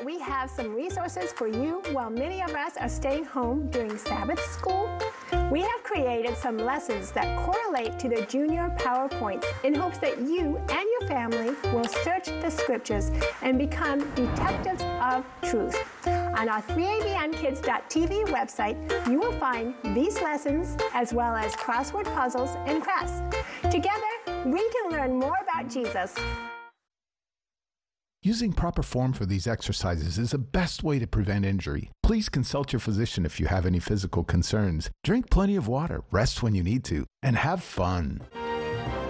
that we have some resources for you while many of us are staying home during Sabbath school? We have created some lessons that correlate to the Junior PowerPoints in hopes that you and your family will search the scriptures and become detectives of truth. On our 3abnkids.tv website, you will find these lessons as well as crossword puzzles and crafts. Together, we can learn more about Jesus. Using proper form for these exercises is the best way to prevent injury. Please consult your physician if you have any physical concerns. Drink plenty of water, rest when you need to, and have fun.